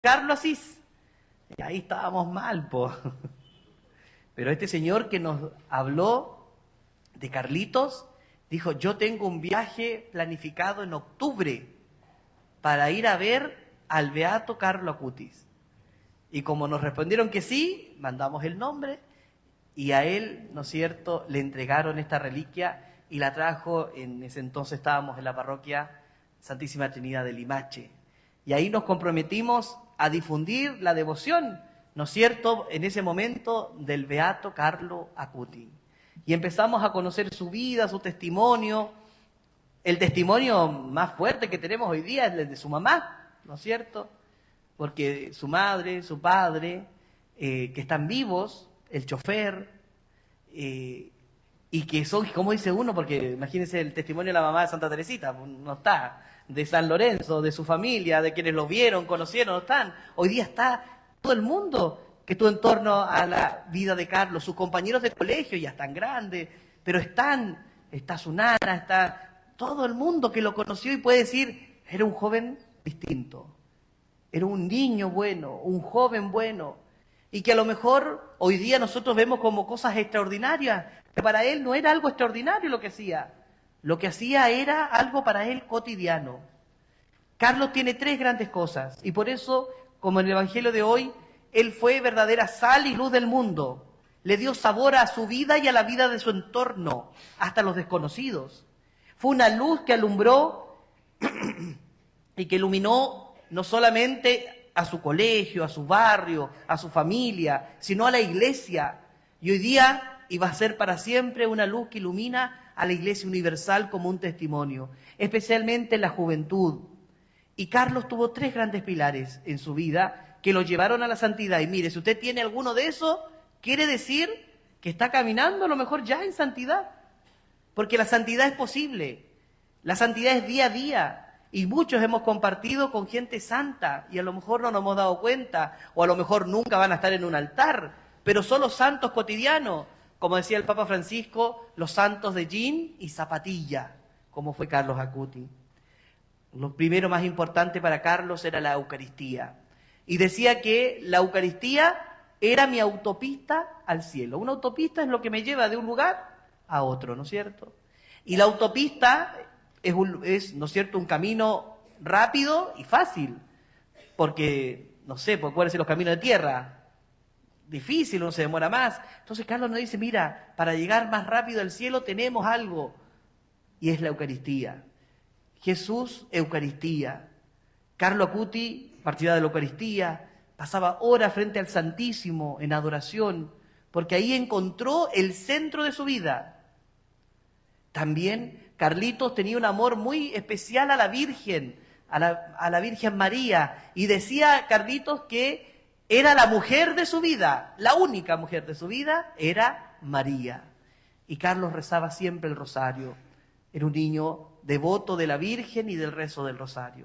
Carlos Asís. Y ahí estábamos mal, po. Pero este señor que nos habló de Carlitos, dijo, yo tengo un viaje planificado en octubre para ir a ver al beato Carlo Acutis. Y como nos respondieron que sí, mandamos el nombre y a él, ¿no es cierto?, le entregaron esta reliquia y la trajo, en ese entonces estábamos en la parroquia Santísima Trinidad de Limache. Y ahí nos comprometimos a difundir la devoción, ¿no es cierto?, en ese momento del beato Carlo Acutis. Y empezamos a conocer su vida, su testimonio. El testimonio más fuerte que tenemos hoy día es el de su mamá, ¿no es cierto?, porque su madre, su padre, que están vivos, el chofer, y que son, como dice uno, porque imagínense el testimonio de la mamá de Santa Teresita, no está, de San Lorenzo, de su familia, de quienes lo vieron, conocieron, no están. Hoy día está todo el mundo que estuvo en torno a la vida de Carlos, sus compañeros de colegio ya están grandes, pero está su nana, está todo el mundo que lo conoció y puede decir, era un joven distinto. Era un niño bueno, un joven bueno, y que a lo mejor hoy día nosotros vemos como cosas extraordinarias, pero para él no era algo extraordinario lo que hacía. Lo que hacía era algo para él cotidiano. Carlos tiene 3 grandes cosas, y por eso, como en el Evangelio de hoy, él fue verdadera sal y luz del mundo. Le dio sabor a su vida y a la vida de su entorno, hasta los desconocidos. Fue una luz que alumbró y que iluminó no solamente a su colegio, a su barrio, a su familia, sino a la iglesia. Y hoy día iba a ser para siempre una luz que ilumina a la Iglesia Universal como un testimonio, especialmente en la juventud. Y Carlos tuvo 3 grandes pilares en su vida que lo llevaron a la santidad. Y mire, si usted tiene alguno de esos, quiere decir que está caminando a lo mejor ya en santidad. Porque la santidad es posible, la santidad es día a día. Y muchos hemos compartido con gente santa y a lo mejor no nos hemos dado cuenta, o a lo mejor nunca van a estar en un altar, pero son los santos cotidianos, como decía el Papa Francisco, los santos de jean y zapatilla, como fue Carlos Acutis. Lo primero más importante para Carlos era la Eucaristía. Y decía que la Eucaristía era mi autopista al cielo. Una autopista es lo que me lleva de un lugar a otro, ¿no es cierto? Y la autopista es, ¿no es cierto?, un camino rápido y fácil, porque, no sé, pues acuérdense los caminos de tierra, difícil, uno se demora más. Entonces Carlos nos dice, mira, para llegar más rápido al cielo tenemos algo, y es la Eucaristía. Jesús, Eucaristía. Carlo Acutis, partidario de la Eucaristía, pasaba horas frente al Santísimo en adoración, porque ahí encontró el centro de su vida. También Carlitos tenía un amor muy especial a la Virgen, a la Virgen María, y decía Carlitos que era la mujer de su vida, la única mujer de su vida era María. Y Carlos rezaba siempre el rosario, era un niño devoto de la Virgen y del rezo del rosario.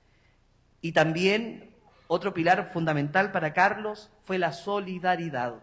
Y también otro pilar fundamental para Carlos fue la solidaridad.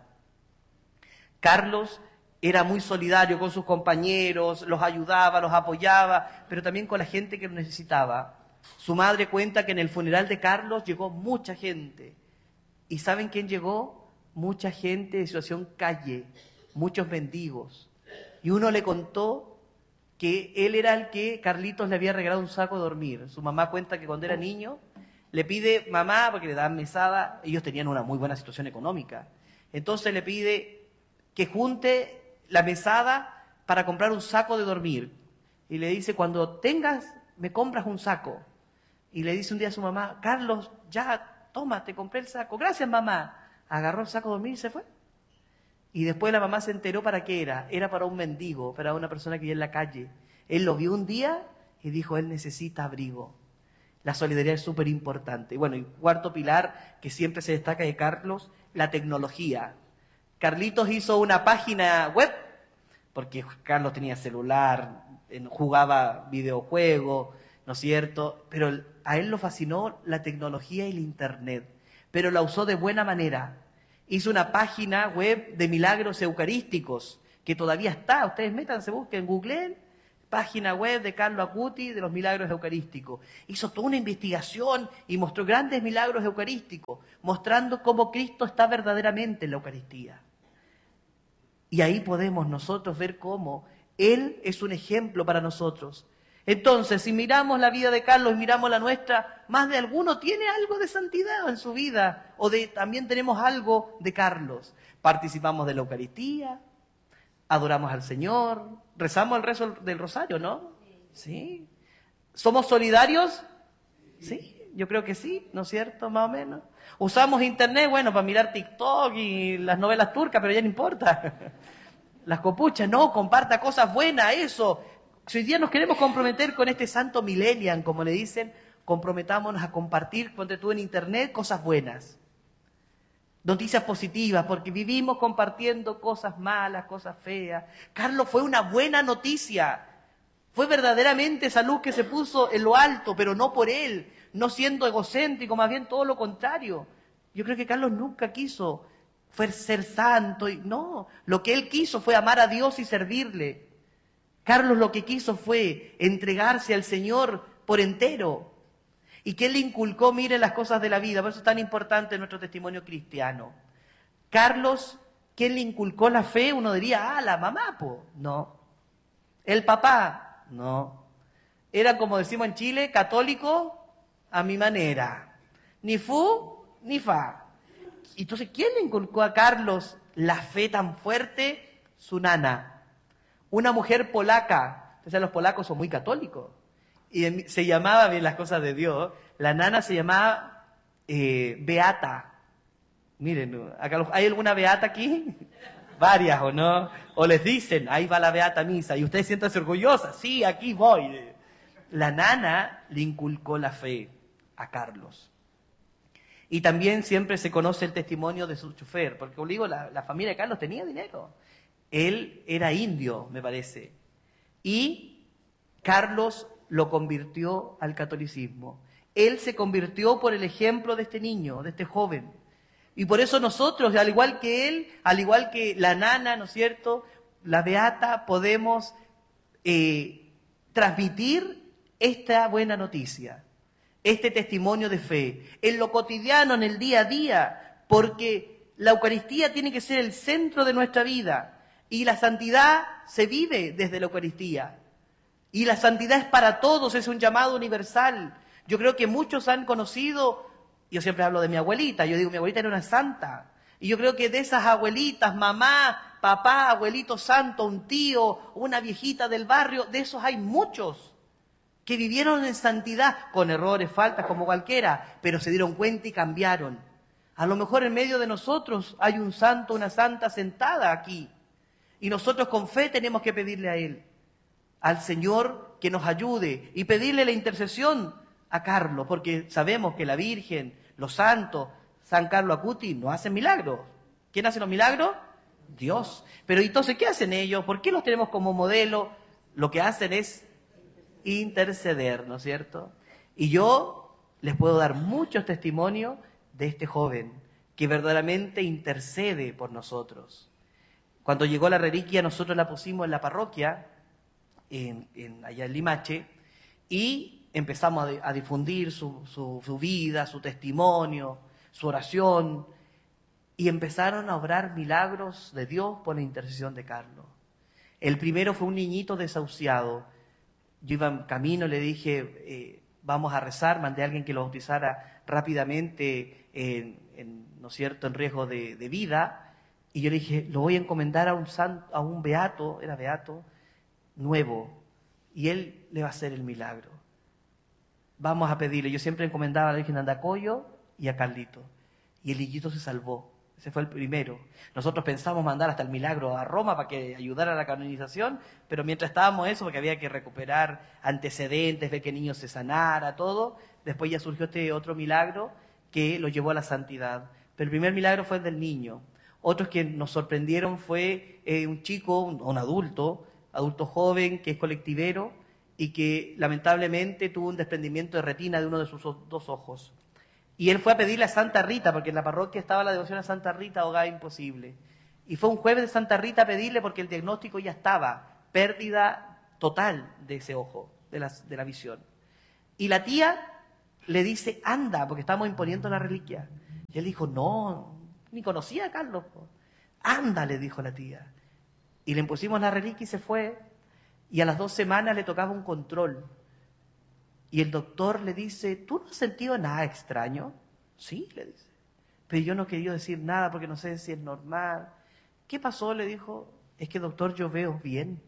Carlos era muy solidario con sus compañeros, los ayudaba, los apoyaba, pero también con la gente que lo necesitaba. Su madre cuenta que en el funeral de Carlos llegó mucha gente. ¿Y saben quién llegó? Mucha gente de situación calle, muchos mendigos. Y uno le contó que él era el que Carlitos le había regalado un saco de dormir. Su mamá cuenta que cuando era niño le pide, mamá, porque le dan mesada, ellos tenían una muy buena situación económica, entonces le pide que junte la mesada para comprar un saco de dormir. Y le dice, cuando tengas, me compras un saco. Y le dice un día a su mamá, Carlos, ya, toma, te compré el saco. Gracias, mamá. Agarró el saco de dormir y se fue. Y después la mamá se enteró para qué era. Era para un mendigo, para una persona que vivía en la calle. Él lo vio un día y dijo, él necesita abrigo. La solidaridad es súper importante. Y bueno, y cuarto pilar que siempre se destaca de Carlos, la tecnología. Carlitos hizo una página web, porque Carlos tenía celular, jugaba videojuegos, ¿no es cierto? Pero a él lo fascinó la tecnología y el internet, pero la usó de buena manera. Hizo una página web de milagros eucarísticos, que todavía está. Ustedes métanse, busquen, googleen, página web de Carlo Acuti de los milagros eucarísticos. Hizo toda una investigación y mostró grandes milagros eucarísticos, mostrando cómo Cristo está verdaderamente en la Eucaristía. Y ahí podemos nosotros ver cómo Él es un ejemplo para nosotros. Entonces, si miramos la vida de Carlos y miramos la nuestra, más de alguno tiene algo de santidad en su vida, también tenemos algo de Carlos. Participamos de la Eucaristía, adoramos al Señor, rezamos el rezo del rosario, ¿no? Sí. ¿Somos solidarios? Sí, yo creo que sí, ¿no es cierto? Más o menos. Usamos internet, bueno, para mirar TikTok y las novelas turcas, pero ya no importa. Las copuchas, no, comparta cosas buenas, eso. Si hoy día nos queremos comprometer con este santo millennial, como le dicen, comprometámonos a compartir, ponte tú en internet, cosas buenas. Noticias positivas, porque vivimos compartiendo cosas malas, cosas feas. Carlos fue una buena noticia. Fue verdaderamente esa luz que se puso en lo alto, pero no por él, no siendo egocéntrico, más bien todo lo contrario. Yo creo que Carlos nunca quiso fue ser santo, no, lo que él quiso fue amar a Dios y servirle. Carlos lo que quiso fue entregarse al Señor por entero. ¿Y qué le inculcó? Mire las cosas de la vida, por eso es tan importante nuestro testimonio cristiano. Carlos, ¿quién le inculcó la fe? Uno diría, la mamá, no. El papá, no. Era, como decimos en Chile, católico a mi manera. Ni fu, ni fa. Entonces, ¿quién le inculcó a Carlos la fe tan fuerte? Su nana. Una mujer polaca. Entonces, los polacos son muy católicos. Y se llamaba, bien las cosas de Dios, la nana se llamaba Beata. Miren, acá, ¿hay alguna Beata aquí? Varias, ¿o no? O les dicen, ahí va la Beata Misa, y ustedes siéntanse orgullosas, sí, aquí voy. La nana le inculcó la fe a Carlos. Y también siempre se conoce el testimonio de su chofer, porque como digo, la familia de Carlos tenía dinero. Él era indio, me parece. Y Carlos lo convirtió al catolicismo. Él se convirtió por el ejemplo de este niño, de este joven. Y por eso nosotros, al igual que él, al igual que la nana, ¿no es cierto?, la beata, podemos transmitir esta buena noticia, este testimonio de fe, en lo cotidiano, en el día a día, porque la Eucaristía tiene que ser el centro de nuestra vida y la santidad se vive desde la Eucaristía. Y la santidad es para todos, es un llamado universal. Yo creo que muchos han conocido, yo siempre hablo de mi abuelita, yo digo, mi abuelita era una santa. Y yo creo que de esas abuelitas, mamá, papá, abuelito santo, un tío, una viejita del barrio, de esos hay muchos que vivieron en santidad, con errores, faltas, como cualquiera, pero se dieron cuenta y cambiaron. A lo mejor en medio de nosotros hay un santo, una santa sentada aquí. Y nosotros con fe tenemos que pedirle a Él, al Señor, que nos ayude y pedirle la intercesión a Carlos, porque sabemos que la Virgen, los santos, San Carlo Acuti, no hacen milagros. ¿Quién hace los milagros? Dios. Pero entonces, ¿qué hacen ellos? ¿Por qué los tenemos como modelo? Lo que hacen es interceder, ¿no es cierto? Y yo les puedo dar muchos testimonios de este joven que verdaderamente intercede por nosotros. Cuando llegó la reliquia, nosotros la pusimos en la parroquia, allá en Limache, y empezamos a difundir su vida, su testimonio, su oración, y empezaron a obrar milagros de Dios por la intercesión de Carlos. El primero fue un niñito desahuciado. Yo iba en camino, le dije, vamos a rezar, mandé a alguien que lo bautizara rápidamente, ¿no es cierto?, en riesgo de vida. Y yo le dije, lo voy a encomendar a un beato, era beato, nuevo, y él le va a hacer el milagro. Vamos a pedirle. Yo siempre encomendaba a la Virgen de Andacollo y a Carlito. Y el niñito se salvó. Ese fue el primero. Nosotros pensamos mandar hasta el milagro a Roma para que ayudara a la canonización, pero mientras estábamos eso, porque había que recuperar antecedentes, ver que el niño se sanara, todo, después ya surgió este otro milagro que lo llevó a la santidad. Pero el primer milagro fue el del niño. Otros que nos sorprendieron fue un chico, un adulto joven que es colectivero y que lamentablemente tuvo un desprendimiento de retina de uno de sus dos ojos. Y él fue a pedirle a Santa Rita, porque en la parroquia estaba la devoción a Santa Rita, ahogada imposible. Y fue un jueves de Santa Rita a pedirle porque el diagnóstico ya estaba, pérdida total de ese ojo, de la visión. Y la tía le dice, anda, porque estamos imponiendo la reliquia. Y él dijo, no, ni conocía a Carlos. Anda, le dijo la tía. Y le impusimos la reliquia y se fue. Y a las 2 semanas le tocaba un control. Y el doctor le dice, ¿tú no has sentido nada extraño? Sí, le dice. Pero yo no he querido decir nada porque no sé si es normal. ¿Qué pasó? Le dijo, es que doctor, yo veo bien.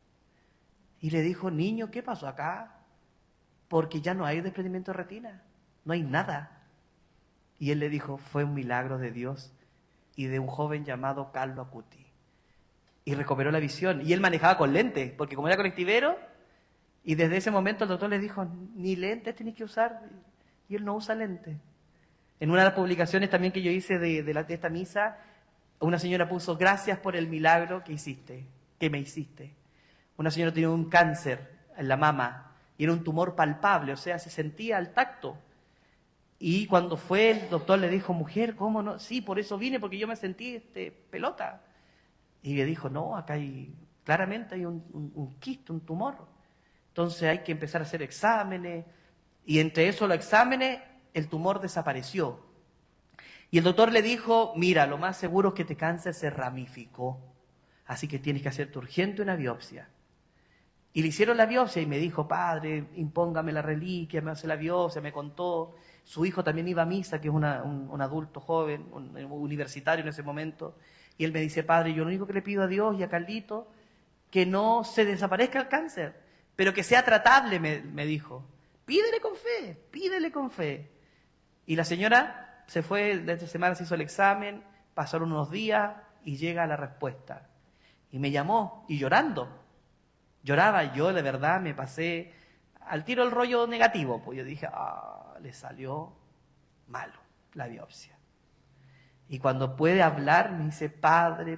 Y le dijo, niño, ¿qué pasó acá? Porque ya no hay desprendimiento de retina, no hay nada. Y él le dijo, fue un milagro de Dios y de un joven llamado Carlo Acuti. Y recuperó la visión. Y él manejaba con lentes, porque como era colectivero, y desde ese momento el doctor le dijo, ni lentes tienes que usar. Y él no usa lentes. En una de las publicaciones también que yo hice de esta misa, una señora puso, gracias por el milagro que me hiciste. Una señora tenía un cáncer en la mama, y era un tumor palpable, o sea, se sentía al tacto. Y cuando fue, el doctor le dijo, mujer, ¿cómo no? Sí, por eso vine, porque yo me sentí pelota. Y le dijo, no, acá claramente hay un quiste, un tumor. Entonces hay que empezar a hacer exámenes. Y entre esos los exámenes, el tumor desapareció. Y el doctor le dijo, mira, lo más seguro es que este cáncer se ramificó. Así que tienes que hacerte urgente una biopsia. Y le hicieron la biopsia y me dijo, padre, impóngame la reliquia, me hace la biopsia, me contó. Su hijo también iba a misa, que es un adulto joven, un universitario en ese momento. Y él me dice, padre, yo lo único que le pido a Dios y a Carlito, que no se desaparezca el cáncer, pero que sea tratable, me dijo. Pídele con fe. Y la señora se fue, de esta semana se hizo el examen, pasaron unos días y llega la respuesta. Y me llamó, y lloraba, yo de verdad me pasé al tiro el rollo negativo, pues yo dije, le salió malo la biopsia. Y cuando puede hablar me dice, padre,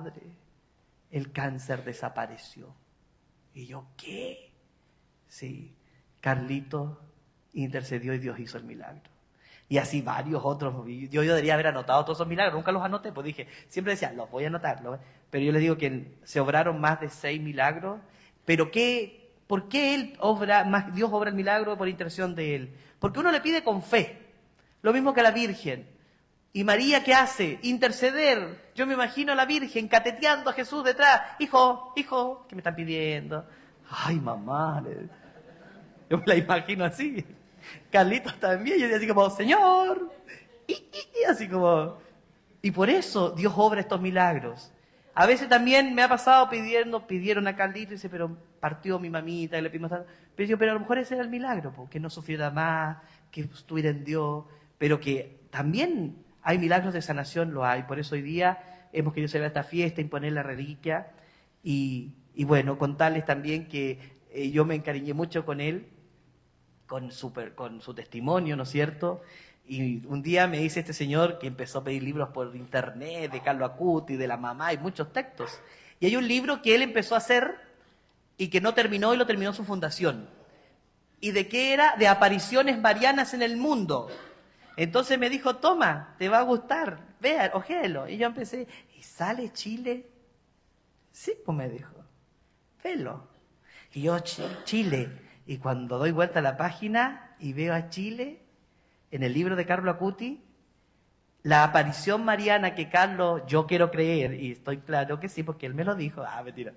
el cáncer desapareció. Y yo, ¿qué? Sí, Carlito intercedió y Dios hizo el milagro. Y así varios otros. Yo debería haber anotado todos esos milagros, nunca los anoté, pues dije, siempre decía, los voy a anotar. Pero yo les digo que se obraron más de 6 milagros. Pero ¿por qué Dios obra el milagro por intercesión de Él? Porque uno le pide con fe, lo mismo que a la Virgen. ¿Y María qué hace? Interceder. Yo me imagino a la Virgen cateteando a Jesús detrás. Hijo, ¿qué me están pidiendo? Ay, mamá. Yo me la imagino así. Carlitos también. Yo decía así como, Señor. Y así como. Y por eso Dios obra estos milagros. A veces también me ha pasado pidieron a Carlito y dice, pero partió mi mamita y le pedimos tanto. Pero a lo mejor ese era el milagro, que no sufriera más, que estuviera en Dios, pero que también hay milagros de sanación, lo hay. Por eso hoy día hemos querido celebrar esta fiesta, imponer la reliquia y bueno, contarles también que yo me encariñé mucho con él, con su testimonio, ¿no es cierto? Y un día me dice este señor que empezó a pedir libros por internet, de Carlo Acuti, de la mamá, y muchos textos. Y hay un libro que él empezó a hacer y que no terminó y lo terminó su fundación. ¿Y de qué era? De apariciones marianas en el mundo. Entonces me dijo, toma, te va a gustar, vea, ojéelo. Y yo empecé, ¿y sale Chile? Sí, pues me dijo, velo. Y yo, Chile. Y cuando doy vuelta a la página y veo a Chile, en el libro de Carlo Acuti, la aparición mariana que Carlos, yo quiero creer, y estoy claro que sí, porque él me lo dijo. Mentira.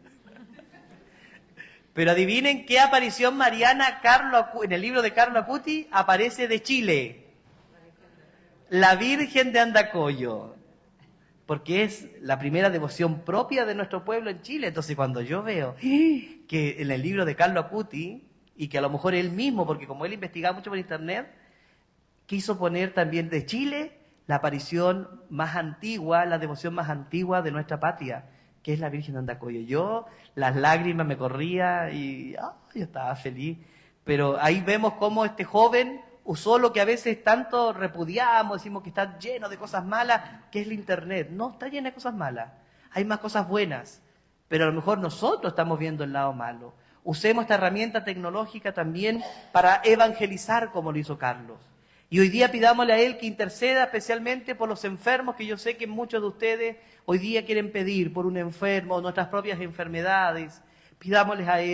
Pero adivinen qué aparición mariana en el libro de Carlo Acuti aparece de Chile. La Virgen de Andacollo. Porque es la primera devoción propia de nuestro pueblo en Chile. Entonces cuando yo veo que en el libro de Carlo Acuti, y que a lo mejor él mismo, porque como él investigaba mucho por internet, quiso poner también de Chile la aparición más antigua, la devoción más antigua de nuestra patria, que es la Virgen de Andacollo. Las lágrimas me corrían y yo estaba feliz. Pero ahí vemos cómo este joven usó lo que a veces tanto repudiamos, decimos que está lleno de cosas malas, que es el internet. No, está lleno de cosas malas. Hay más cosas buenas, pero a lo mejor nosotros estamos viendo el lado malo. Usemos esta herramienta tecnológica también para evangelizar como lo hizo Carlos. Y hoy día pidámosle a Él que interceda especialmente por los enfermos, que yo sé que muchos de ustedes hoy día quieren pedir por un enfermo, nuestras propias enfermedades. Pidámosles a Él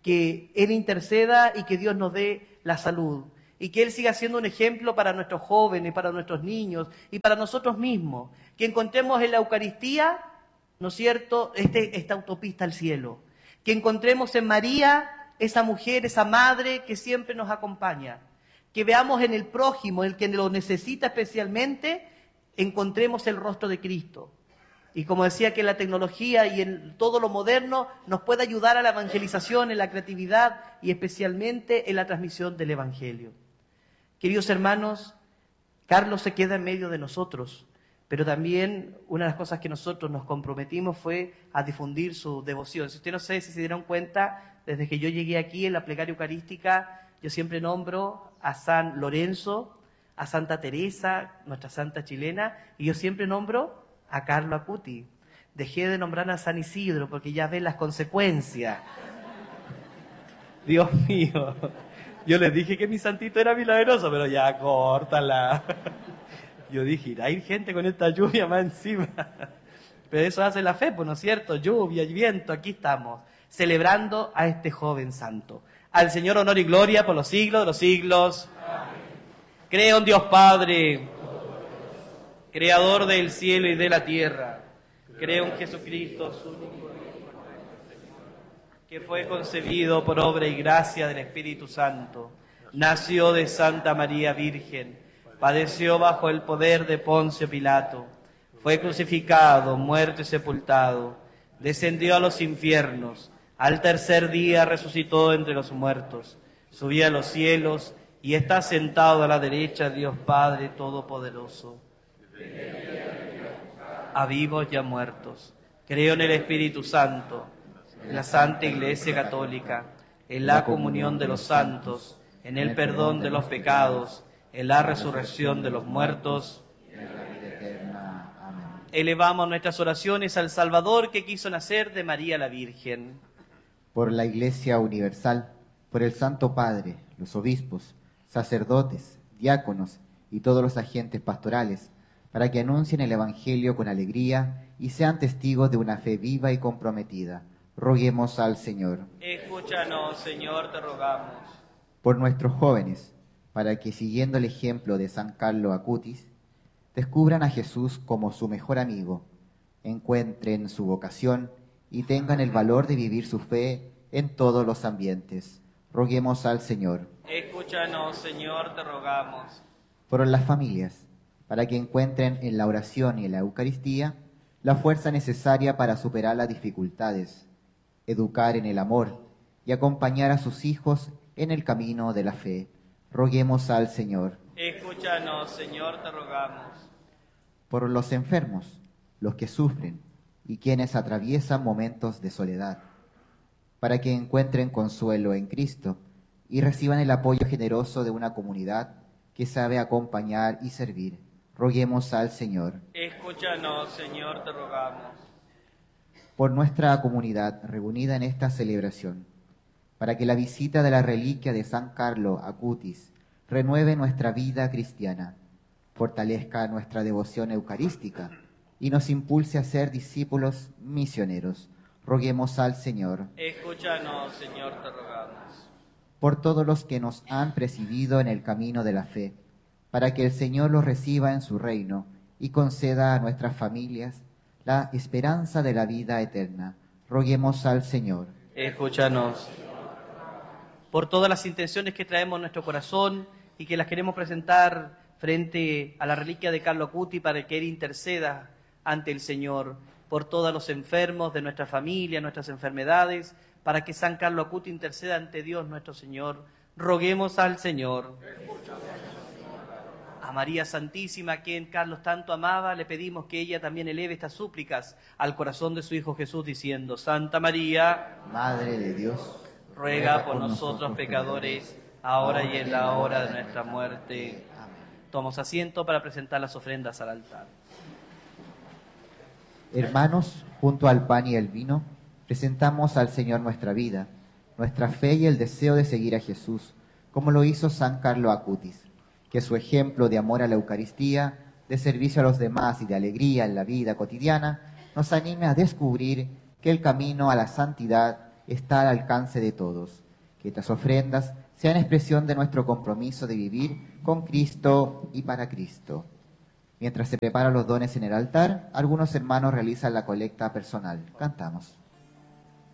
que Él interceda y que Dios nos dé la salud. Y que Él siga siendo un ejemplo para nuestros jóvenes, para nuestros niños y para nosotros mismos. Que encontremos en la Eucaristía, ¿no es cierto?, esta autopista al cielo. Que encontremos en María esa mujer, esa madre que siempre nos acompaña. Que veamos en el prójimo, el que lo necesita especialmente, encontremos el rostro de Cristo. Y como decía, que la tecnología y en todo lo moderno nos puede ayudar a la evangelización, en la creatividad y especialmente en la transmisión del Evangelio. Queridos hermanos, Carlos se queda en medio de nosotros, pero también una de las cosas que nosotros nos comprometimos fue a difundir su devoción. Si usted no sé si se dieron cuenta, desde que yo llegué aquí en la plegaria eucarística, yo siempre nombro a San Lorenzo, a Santa Teresa, nuestra santa chilena, y yo siempre nombro a Carlo Acutis. Dejé de nombrar a San Isidro porque ya ven las consecuencias. Dios mío, yo les dije que mi santito era milagroso, pero ya córtala. Yo dije, hay gente con esta lluvia más encima. Pero eso hace la fe, pues, ¿no es cierto? Lluvia y viento, aquí estamos, celebrando a este joven santo. Al Señor honor y gloria por los siglos de los siglos. Amén. Creo en Dios Padre, Creador del cielo y de la tierra. Creo en Jesucristo, su único Hijo, que fue concebido por obra y gracia del Espíritu Santo. Nació de Santa María Virgen, padeció bajo el poder de Poncio Pilato, fue crucificado, muerto y sepultado, descendió a los infiernos, al tercer día resucitó entre los muertos, subió a los cielos y está sentado a la derecha de Dios Padre Todopoderoso. A vivos y a muertos. Creo en el Espíritu Santo, en la Santa Iglesia Católica, en la comunión de los santos, en el perdón de los pecados, en la resurrección de los muertos. Elevamos nuestras oraciones al Salvador que quiso nacer de María la Virgen. Por la Iglesia Universal, por el Santo Padre, los obispos, sacerdotes, diáconos y todos los agentes pastorales, para que anuncien el Evangelio con alegría y sean testigos de una fe viva y comprometida. Roguemos al Señor. Escúchanos, Señor, te rogamos. Por nuestros jóvenes, para que siguiendo el ejemplo de San Carlo Acutis, descubran a Jesús como su mejor amigo, encuentren su vocación y tengan el valor de vivir su fe en todos los ambientes. Roguemos al Señor. Escúchanos, Señor, te rogamos. Por las familias, para que encuentren en la oración y en la Eucaristía la fuerza necesaria para superar las dificultades, educar en el amor y acompañar a sus hijos en el camino de la fe. Roguemos al Señor. Escúchanos, Señor, te rogamos. Por los enfermos, los que sufren y quienes atraviesan momentos de soledad, para que encuentren consuelo en Cristo y reciban el apoyo generoso de una comunidad que sabe acompañar y servir. Roguemos al Señor. Escúchanos, Señor, te rogamos. Por nuestra comunidad reunida en esta celebración, para que la visita de la reliquia de San Carlo Acutis renueve nuestra vida cristiana, fortalezca nuestra devoción eucarística y nos impulse a ser discípulos misioneros. Roguemos al Señor. Escúchanos, Señor, te rogamos. Por todos los que nos han presidido en el camino de la fe, para que el Señor los reciba en su reino y conceda a nuestras familias la esperanza de la vida eterna. Roguemos al Señor. Escúchanos. Por todas las intenciones que traemos en nuestro corazón y que las queremos presentar frente a la reliquia de Carlo Acutis para que Él interceda ante el Señor. Por todos los enfermos de nuestra familia, nuestras enfermedades, para que San Carlo Acutis interceda ante Dios nuestro Señor. Roguemos al Señor. A María Santísima, a quien Carlos tanto amaba, le pedimos que ella también eleve estas súplicas al corazón de su Hijo Jesús, diciendo: Santa María, Madre de Dios, ruega por nosotros pecadores, ahora y en la hora de nuestra muerte. Amén. Tomamos asiento para presentar las ofrendas al altar. Hermanos, junto al pan y el vino, presentamos al Señor nuestra vida, nuestra fe y el deseo de seguir a Jesús, como lo hizo San Carlo Acutis. Que su ejemplo de amor a la Eucaristía, de servicio a los demás y de alegría en la vida cotidiana, nos anime a descubrir que el camino a la santidad está al alcance de todos. Que estas ofrendas sean expresión de nuestro compromiso de vivir con Cristo y para Cristo. Mientras se preparan los dones en el altar, algunos hermanos realizan la colecta personal. Cantamos.